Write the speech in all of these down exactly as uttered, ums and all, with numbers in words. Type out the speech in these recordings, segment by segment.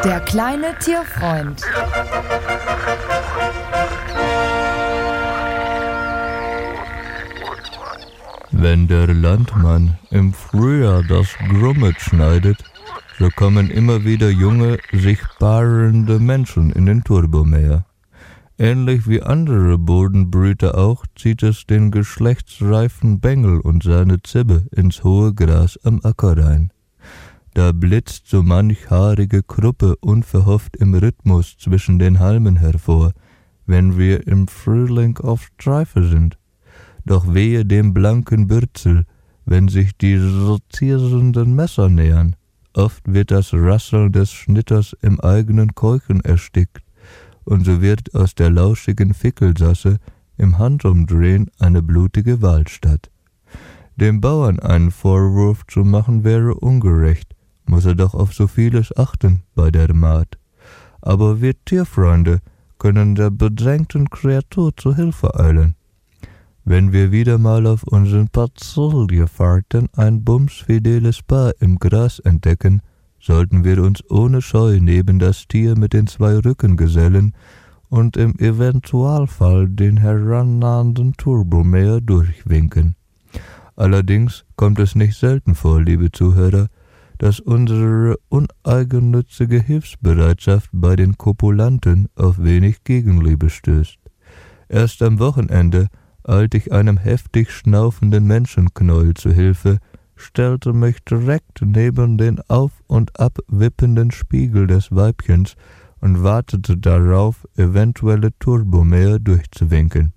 Der kleine Tierfreund. Wenn der Landmann im Frühjahr das Grummet schneidet, so kommen immer wieder junge, sich paarende Menschen in den Turbomäher. Ähnlich wie andere Bodenbrüter auch zieht es den geschlechtsreifen Bengel und seine Zibbe ins hohe Gras am Acker rein. Da blitzt so manch haarige Kruppe unverhofft im Rhythmus zwischen den Halmen hervor, wenn wir im Frühling auf Streife sind. Doch wehe dem blanken Bürzel, wenn sich die sortierenden Messer nähern. Oft wird das Rasseln des Schnitters im eigenen Keuchen erstickt, und so wird aus der lauschigen Fickelsasse im Handumdrehen eine blutige Wahlstatt. Dem Bauern einen Vorwurf zu machen wäre ungerecht, muss er doch auf so vieles achten bei der Maat. Aber wir Tierfreunde können der bedrängten Kreatur zu Hilfe eilen. Wenn wir wieder mal auf unseren Patrouillefahrten ein bumsfideles Paar im Gras entdecken, sollten wir uns ohne Scheu neben das Tier mit den zwei Rücken gesellen und im Eventualfall den herannahenden Turbomäher durchwinken. Allerdings kommt es nicht selten vor, liebe Zuhörer, dass unsere uneigennützige Hilfsbereitschaft bei den Kopulanten auf wenig Gegenliebe stößt. Erst am Wochenende eilte ich einem heftig schnaufenden Menschenknäuel zu Hilfe, stellte mich direkt neben den auf- und abwippenden Spiegel des Weibchens und wartete darauf, eventuelle Turbomäher durchzuwinken.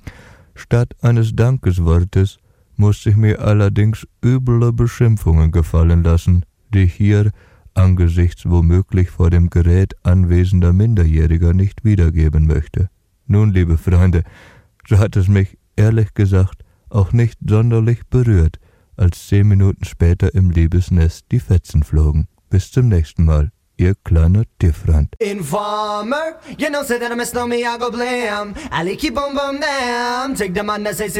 Statt eines Dankeswortes musste ich mir allerdings üble Beschimpfungen gefallen lassen, die ich hier angesichts womöglich vor dem Gerät anwesender Minderjähriger nicht wiedergeben möchte. Nun, liebe Freunde, so hat es mich, ehrlich gesagt, auch nicht sonderlich berührt, als zehn Minuten später im Liebesnest die Fetzen flogen. Bis zum nächsten Mal, ihr kleiner Tierfreund. Informer, you know, say that I miss no me, I go blam. I like you boom boom damn. Take the man that say